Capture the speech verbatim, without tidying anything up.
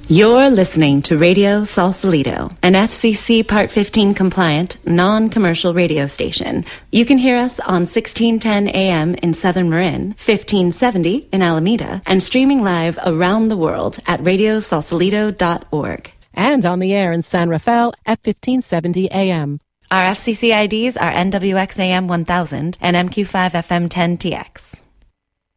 You're listening to Radio Sausalito, an F C C Part fifteen compliant, non-commercial radio station. You can hear us on sixteen ten A M in Southern Marin, fifteen seventy in Alameda, and streaming live around the world at radio sausalito dot org. And on the air in San Rafael at fifteen seventy A M. Our F C C I Ds are N W X A M one thousand and M Q five F M ten T X.